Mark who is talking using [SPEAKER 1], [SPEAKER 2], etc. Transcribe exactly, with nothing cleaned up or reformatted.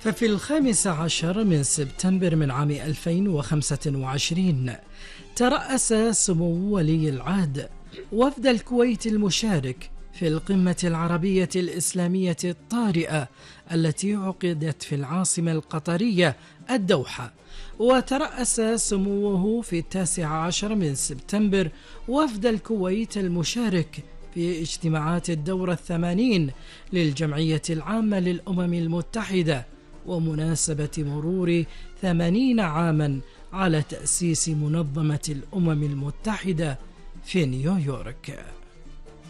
[SPEAKER 1] ففي الخامس عشر من سبتمبر من عام ألفين وخمسة وعشرين ترأس سمو ولي العهد وفد الكويت المشارك في القمة العربية الإسلامية الطارئة التي عقدت في العاصمة القطرية الدوحة. وترأس سموه في التاسع عشر من سبتمبر وفد الكويت المشارك في اجتماعات الدورة الثمانين للجمعية العامة للأمم المتحدة ومناسبة مرور ثمانين عاما على تأسيس منظمة الأمم المتحدة في نيويورك.